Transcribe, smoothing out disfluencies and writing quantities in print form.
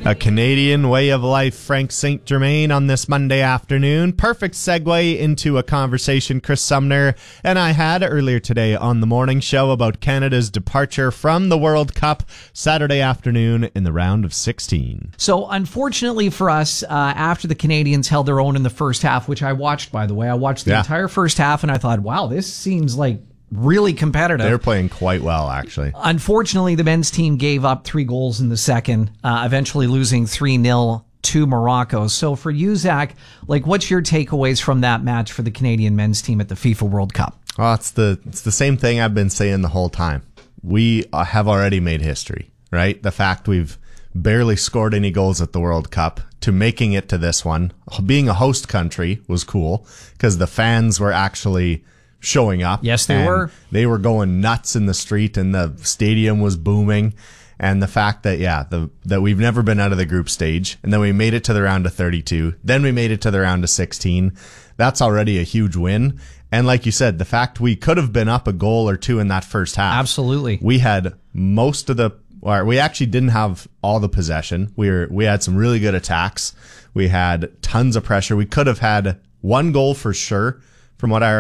A Canadian way of life, Frank St. Germain on this Monday afternoon. Perfect segue into a conversation Chris Sumner and I had earlier today on the morning show about Canada's departure from the World Cup Saturday afternoon in the round of 16. So unfortunately for us, after the Canadians held their own in the first half, which I watched, by the way, I watched the entire first half and I thought, wow, this seems like really competitive. They're playing quite well, actually. Unfortunately, the men's team gave up 3 goals in the second, eventually losing 3-0 to Morocco. So for you, Zach, what's your takeaways from that match for the Canadian men's team at the FIFA World Cup? Well, it's the same thing I've been saying the whole time. We have already made history, right? The fact we've barely scored any goals at the World Cup to making it to this one. Being a host country was cool because the fans were actually showing up. Yes, they were. They were going nuts in the street and the stadium was booming. And the fact that, that we've never been out of the group stage and then we made it to the round of 32, then we made it to the round of 16, that's already a huge win. And like you said, the fact we could have been up a goal or two in that first half. Absolutely. We had we actually didn't have all the possession. We had some really good attacks. We had tons of pressure. We could have had 1 goal for sure from what I